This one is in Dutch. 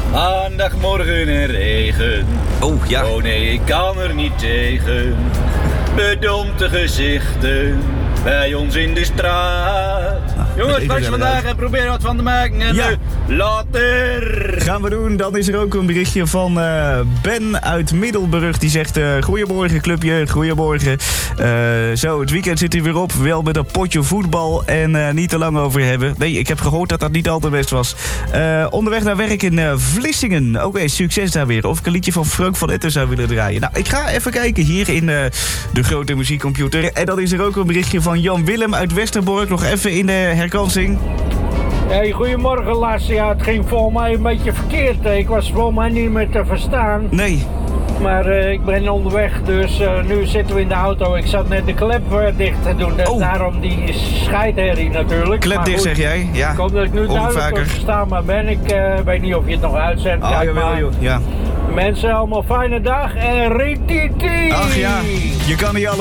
Maandagmorgen en regen. Oh, ja. Oh nee, ik kan er niet tegen. Bedompte gezichten bij ons in de straat. Jongens, even pas gezellig vandaag uit. en probeer er wat van te maken. En Ja. later. Gaan we doen. Dan is er ook een berichtje van Ben uit Middelburg. Die zegt, goedemorgen clubje, goedemorgen. Zo, het weekend zit er weer op. Wel met een potje voetbal en niet te lang over hebben. Nee, ik heb gehoord dat dat niet al te best was. Onderweg naar werk in Vlissingen. Oké, succes daar weer. Of ik een liedje van Frank van Etten zou willen draaien. Nou, ik ga even kijken hier in de grote muziekcomputer. En dan is er ook een berichtje van Jan Willem uit Westerbork. Nog even in de herkansing. Hey, goedemorgen Lars. Ja, het ging volgens mij een beetje verkeerd. Ik was volgens mij niet meer te verstaan. Nee. Maar ik ben onderweg, dus nu zitten we in de auto. Ik zat net de klep dicht te doen. Dus Oh. daarom die scheidherrie natuurlijk. Klep Maar dicht, goed, zeg jij? Ja. Ik hoop dat ik nu duidelijk vaker. kan verstaan, maar ben ik weet niet of je het nog uitzendt. Ah, Kijk jawel, maar. joh. Ja. Mensen, allemaal fijne dag en rititi! Ach ja, je kan niet alles